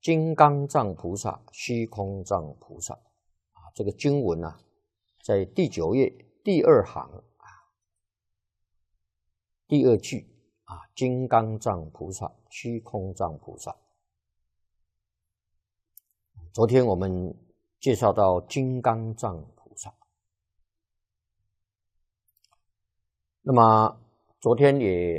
金刚藏菩萨、虚空藏菩萨啊，这个经文啊，在第9页第2行啊，第2句啊，金刚藏菩萨、虚空藏菩萨。昨天我们介绍到金刚藏菩萨，那么昨天也